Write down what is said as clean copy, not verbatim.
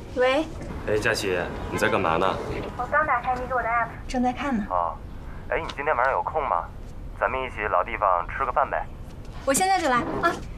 喂， 哎，佳琪，你在干嘛呢？ 我刚打开你给我的 app，正在看呢。 哦，哎，你今天晚上有空吗？咱们一起老地方吃个饭呗。 我现在就来啊！